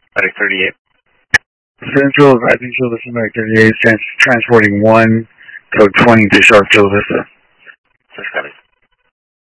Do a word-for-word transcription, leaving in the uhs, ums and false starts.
Medic thirty-eight. Central, I think Chula Vista, Medic thirty-eight, trans transporting one, code twenty to Sharp, Chula Vista.